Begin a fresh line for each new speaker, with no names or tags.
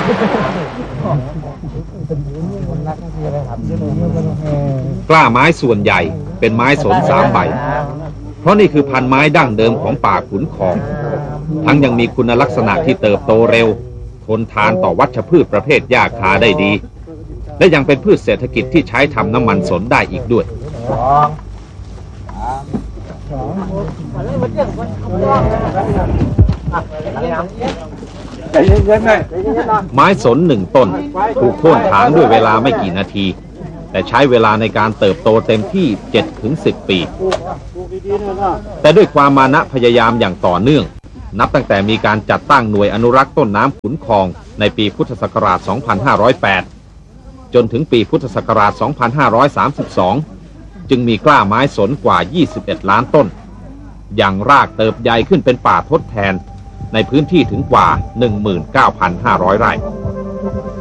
กล้าไม้ส่วนใหญ่เป็นไม้สน3 ใบเพราะนี่คือพันธุ์ไม้ดั้งเดิมของป่าขุนคลองทั้งยังมีคุณลักษณะที่เติบโตเร็วทนทานต่อวัชพืชประเภทหญ้าคาได้ดีและยังเป็นพืชเศรษฐกิจที่ใช้ทำน้ำมันสนได้อีกด้วยไม้สน1 ต้นถูกโค่นถางด้วยเวลาไม่กี่นาทีแต่ใช้เวลาในการเติบโตเต็มที่ 7-10 ปีแต่ด้วยความมานะพยายามอย่างต่อเนื่องนับตั้งแต่มีการจัดตั้งหน่วยอนุรักษ์ต้นน้ำขุนคลองในปีพุทธศักราช 2508 จนถึงปีพุทธศักราช 2532 จึงมีกล้าไม้สนกว่า 21 ล้านต้นอย่างรากเติบใหญ่ขึ้นเป็นป่าทดแทนในพื้นที่ถึงกว่า 19,500 ไร่